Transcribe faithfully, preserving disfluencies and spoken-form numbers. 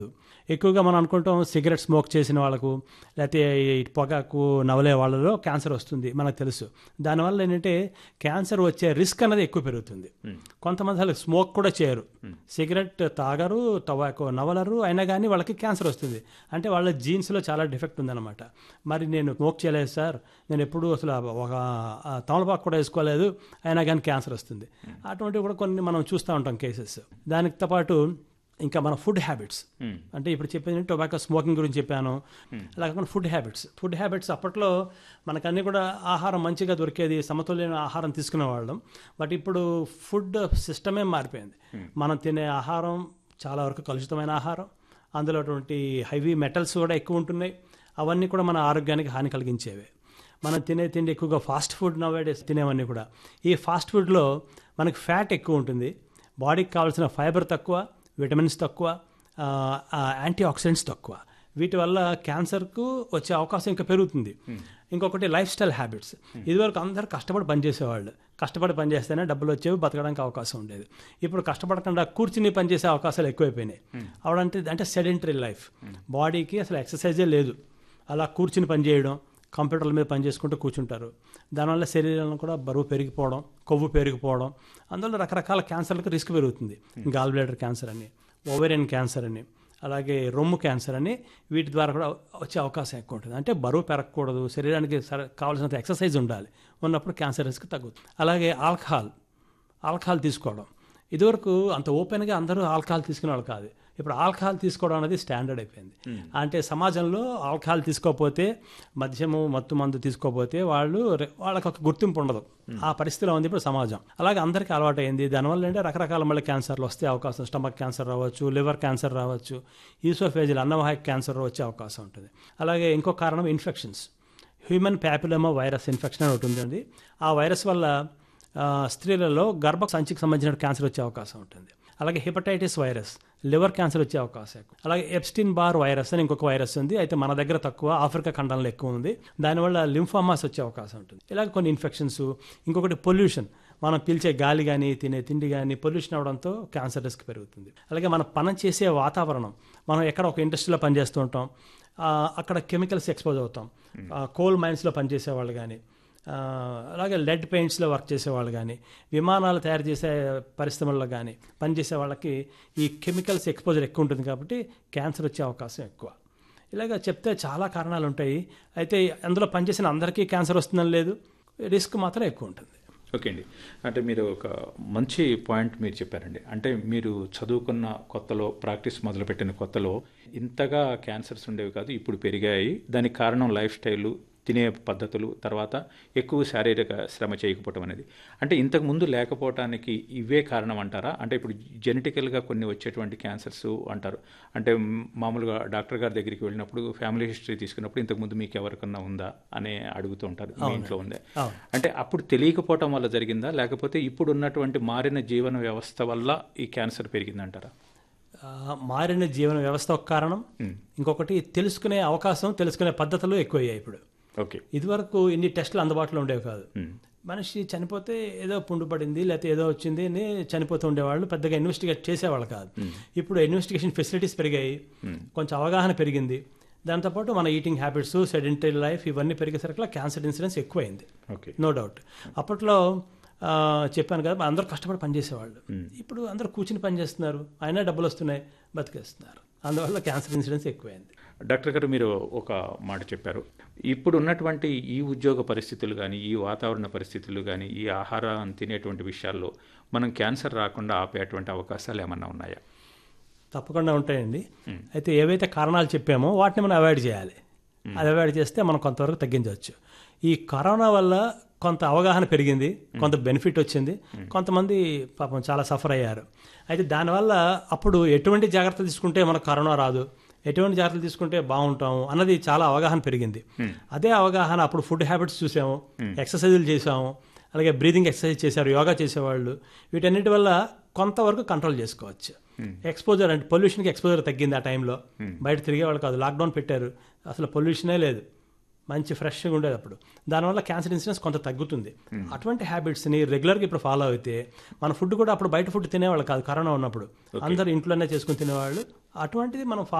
ఎక్కువగా మనం అనుకుంటాం సిగరెట్ స్మోక్ చేసిన వాళ్ళకు లేకపోతే ఈ పొగాకు నవలే వాళ్ళలో క్యాన్సర్ వస్తుంది మనకు తెలుసు. దానివల్ల ఏంటంటే క్యాన్సర్ వచ్చే రిస్క్ అనేది ఎక్కువ పెరుగుతుంది. కొంతమంది అసలు స్మోక్ కూడా చేయరు, సిగరెట్ తాగరు, టొబాకో నవలరు, అయినా కానీ వాళ్ళకి క్యాన్సర్ వస్తుంది. అంటే వాళ్ళ జీన్స్లో చాలా డిఫెక్ట్ ఉందన్నమాట. మరి నేను స్మోక్ చేయలేదు సార్, నేను ఎప్పుడు అసలు ఒక తమలపాకు కూడా వేసుకోలేదు, అయినా కానీ క్యాన్సర్ వస్తుంది. అటువంటివి కూడా కొన్ని మనం చూస్తూ ఉంటాం కేసెస్. దానితో పాటు ఇంకా మన ఫుడ్ హ్యాబిట్స్, అంటే ఇప్పుడు చెప్పేది టొబాకో స్మోకింగ్ గురించి చెప్పాను. అలాగే ఫుడ్ హ్యాబిట్స్ ఫుడ్ హ్యాబిట్స్ అప్పట్లో మనకన్నీ కూడా ఆహారం మంచిగా దొరికేది, సమతుల్యమైన ఆహారం తీసుకునే వాళ్ళం. బట్ ఇప్పుడు ఫుడ్ సిస్టమే మారిపోయింది. మనం తినే ఆహారం చాలా వరకు కలుషితమైన ఆహారం, అందులో అటువంటి హెవీ మెటల్స్ కూడా ఎక్కువ ఉంటున్నాయి. అవన్నీ కూడా మన ఆరోగ్యానికి హాని కలిగించేవి. మనం తినే తిండి ఎక్కువగా ఫాస్ట్ ఫుడ్ నవేడేస్ తినేవన్నీ కూడా. ఈ ఫాస్ట్ ఫుడ్లో మనకి ఫ్యాట్ ఎక్కువ ఉంటుంది, బాడీకి కావాల్సిన ఫైబర్ తక్కువ, విటమిన్స్ తక్కువ, యాంటీ ఆక్సిడెంట్స్ తక్కువ. వీటి వల్ల క్యాన్సర్కు వచ్చే అవకాశం ఇంకా పెరుగుతుంది. ఇంకొకటి లైఫ్ స్టైల్ హ్యాబిట్స్. ఇదివరకు అందరూ కష్టపడి పనిచేసేవాళ్ళు, కష్టపడి పనిచేస్తేనే డబ్బులు వచ్చేవి, బతకడానికి అవకాశం ఉండేది. ఇప్పుడు కష్టపడకుండా కూర్చుని పనిచేసే అవకాశాలు ఎక్కువైపోయినాయి. అవడంటే అంటే సెడెంటరీ లైఫ్, బాడీకి అసలు ఎక్సర్సైజే లేదు. అలా కూర్చుని పనిచేయడం, కంప్యూటర్ల మీద పనిచేసుకుంటూ కూర్చుంటారు. దానివల్ల శరీరంలో కూడా బరువు పెరిగిపోవడం, కొవ్వు పెరిగిపోవడం, అందువల్ల రకరకాల క్యాన్సర్లకు రిస్క్ పెరుగుతుంది. గాల్ బ్లాడర్ క్యాన్సర్ అని, ఓవేరియన్ క్యాన్సర్ అని, అలాగే రొమ్ము క్యాన్సర్ అని, వీటి ద్వారా కూడా వచ్చే అవకాశం ఎక్కువ ఉంటుంది. అంటే బరువు పెరగకూడదు, శరీరానికి సర కావాల్సినంత ఎక్సర్సైజ్ ఉండాలి, ఉన్నప్పుడు క్యాన్సర్ రిస్క్ తగ్గుతుంది. అలాగే ఆల్కహాల్ ఆల్కహాల్ తీసుకోవడం. ఇదివరకు అంత ఓపెన్గా అందరూ ఆల్కహాల్ తీసుకునే వాళ్ళు కాదు. ఇప్పుడు ఆల్కహాల్ తీసుకోవడం అనేది స్టాండర్డ్ అయిపోయింది. అంటే సమాజంలో ఆల్కహాల్ తీసుకోకపోతే, మద్యము మత్తు మందు తీసుకోకపోతే వాళ్ళు వాళ్ళకి ఒక గుర్తింపు ఉండదు. ఆ పరిస్థితిలో ఉంది ఇప్పుడు సమాజం. అలాగే అందరికీ అలవాటు అయింది. దానివల్ల అంటే రకరకాల మళ్ళీ క్యాన్సర్లు వస్తే అవకాశం, స్టమక్ క్యాన్సర్ రావచ్చు, లివర్ క్యాన్సర్ రావచ్చు, ఈసోఫేజియల్ అన్నవాహిక క్యాన్సర్ వచ్చే అవకాశం ఉంటుంది. అలాగే ఇంకో కారణం infections. Human papilloma virus infection అని ఒకటి ఉందండి. ఆ వైరస్ వల్ల స్త్రీలలో గర్భ సంచికి సంబంధించిన క్యాన్సర్ వచ్చే అవకాశం ఉంటుంది. అలాగే హెపటైటిస్ వైరస్, లివర్ క్యాన్సర్ వచ్చే అవకాశం. అలాగే ఎప్స్టీన్ బార్ వైరస్ అని ఇంకొక వైరస్ ఉంది, అయితే మన దగ్గర తక్కువ, ఆఫ్రికా ఖండంలో ఎక్కువ ఉంది. దానివల్ల లింఫోమాస్ వచ్చే అవకాశం ఉంటుంది. ఇలాగ కొన్ని ఇన్ఫెక్షన్స్. ఇంకొకటి పొల్యూషన్, మనం పీల్చే గాలి కానీ తినే తిండి కానీ పొల్యూషన్ అవడంతో క్యాన్సర్ రిస్క్ పెరుగుతుంది. అలాగే మనం పని చేసే వాతావరణం, మనం ఎక్కడ ఒక ఇండస్ట్రీలో పనిచేస్తూ ఉంటాం, అక్కడ కెమికల్స్ ఎక్స్పోజ్ అవుతాం. కోల్ మైన్స్లో పనిచేసే వాళ్ళు కానీ, అలాగే లెడ్ పెయింట్స్లో వర్క్ చేసేవాళ్ళు కానీ, విమానాలు తయారు చేసే పరిశ్రమల్లో కానీ పనిచేసే వాళ్ళకి ఈ కెమికల్స్ ఎక్స్పోజర్ ఎక్కువ ఉంటుంది కాబట్టి క్యాన్సర్ వచ్చే అవకాశం ఎక్కువ. ఇలాగ చెప్తే చాలా కారణాలు ఉంటాయి. అయితే అందులో పనిచేసిన అందరికీ క్యాన్సర్ వస్తుందని లేదు, రిస్క్ మాత్రం ఎక్కువ ఉంటుంది. ఓకే అండి, అంటే మీరు ఒక మంచి పాయింట్ మీరు చెప్పారండి. అంటే మీరు చదువుకున్న కొత్తలో, ప్రాక్టీస్ మొదలుపెట్టిన కొత్తలో ఇంతగా క్యాన్సర్స్ ఉండేవి కాదు, ఇప్పుడు పెరిగాయి. దానికి కారణం లైఫ్ స్టైలు, తినే పద్ధతులు, తర్వాత ఎక్కువ శారీరక శ్రమ చేయకపోవటం అనేది. అంటే ఇంతకు ముందు లేకపోవటానికి ఇవే కారణం అంటారా? అంటే ఇప్పుడు జెనెటికల్గా కొన్ని వచ్చేటువంటి క్యాన్సర్స్ అంటారు. అంటే మామూలుగా డాక్టర్ గారి దగ్గరికి వెళ్ళినప్పుడు ఫ్యామిలీ హిస్టరీ తీసుకున్నప్పుడు ఇంతకుముందు మీకు ఎవరికన్నా ఉందా అని అడుగుతూ ఉంటారు, మీ ఇంట్లో ఉందా? అంటే అప్పుడు తెలియకపోవటం వల్ల జరిగిందా, లేకపోతే ఇప్పుడు ఉన్నటువంటి మారిన జీవన వ్యవస్థ వల్ల ఈ క్యాన్సర్ పెరిగిందంటారా? మారిన జీవన వ్యవస్థ ఒక కారణం, ఇంకొకటి తెలుసుకునే అవకాశం, తెలుసుకునే పద్ధతులు ఎక్కువయ్యాయి ఇప్పుడు. ఓకే, ఇదివరకు ఇన్ని టెస్టులు అందుబాటులో ఉండేవి కాదు. మనిషి చనిపోతే ఏదో పుండు పడింది లేకపోతే ఏదో వచ్చింది అని చనిపోతూ ఉండేవాళ్ళు, పెద్దగా ఇన్వెస్టిగేట్ చేసేవాళ్ళు కాదు. ఇప్పుడు ఇన్వెస్టిగేషన్ ఫెసిలిటీస్ పెరిగాయి, కొంచెం అవగాహన పెరిగింది. దాంతోపాటు మన ఈటింగ్ హ్యాబిట్స్, సెడెంటరీ లైఫ్ ఇవన్నీ పెరిగేసరికి క్యాన్సర్ ఇన్సిడెన్స్ ఎక్కువైంది, నో డౌట్. అప్పట్లో చెప్పాను కదా, అందరూ కష్టపడి పనిచేసేవాళ్ళు. ఇప్పుడు అందరూ కూర్చుని పనిచేస్తున్నారు, అయినా డబ్బులు వస్తున్నాయి, బతికేస్తున్నారు. అందువల్ల క్యాన్సర్ ఇన్సిడెన్స్ ఎక్కువైంది. డాక్టర్ గారు, మీరు ఒక మాట చెప్పారు, ఇప్పుడు ఉన్నటువంటి ఈ ఉద్యోగ పరిస్థితులు కానీ, ఈ వాతావరణ పరిస్థితులు కానీ, ఈ ఆహారం తినేటువంటి విషయాల్లో మనం క్యాన్సర్ రాకుండా ఆపేటువంటి అవకాశాలు ఏమన్నా ఉన్నాయా? తప్పకుండా ఉంటాయండి. అయితే ఏవైతే కారణాలు చెప్పామో వాటిని మనం అవాయిడ్ చేయాలి. అది అవాయిడ్ చేస్తే మనం కొంతవరకు తగ్గించవచ్చు. ఈ కరోనా వల్ల కొంత అవగాహన పెరిగింది, కొంత బెనిఫిట్ వచ్చింది, కొంతమంది పాపం చాలా సఫర్ అయ్యారు. అయితే దానివల్ల అప్పుడు ఎటువంటి జాగ్రత్తలు తీసుకుంటే మనకు కరోనా రాదు, ఎటువంటి జాగ్రత్తలు తీసుకుంటే బాగుంటాము అన్నది చాలా అవగాహన పెరిగింది. అదే అవగాహన అప్పుడు ఫుడ్ హ్యాబిట్స్ చూసాము, ఎక్సర్సైజులు చేసాము, అలాగే బ్రీదింగ్ ఎక్సర్సైజ్ చేశారు, యోగా చేసేవాళ్ళు. వీటన్నిటి వల్ల కొంతవరకు కంట్రోల్ చేసుకోవచ్చు. ఎక్స్పోజర్ అంటే పొల్యూషన్కి ఎక్స్పోజర్ తగ్గింది. ఆ టైంలో బయట తిరిగే వాళ్ళు కాదు, లాక్డౌన్ పెట్టారు, అసలు పొల్యూషనే లేదు, మంచి ఫ్రెష్గా ఉండేది అప్పుడు. దానివల్ల క్యాన్సర్ ఇన్సిడెన్స్ కొంత తగ్గుతుంది. అటువంటి హ్యాబిట్స్ని రెగ్యులర్గా ఇప్పుడు ఫాలో అయితే మన ఫుడ్ కూడా అప్పుడు బయట ఫుడ్ తినేవాళ్ళు కాదు కరోనా ఉన్నప్పుడు, అందరూ ఇంట్లోనే చేసుకుని తినేవాళ్ళు. అటువంటిది మనం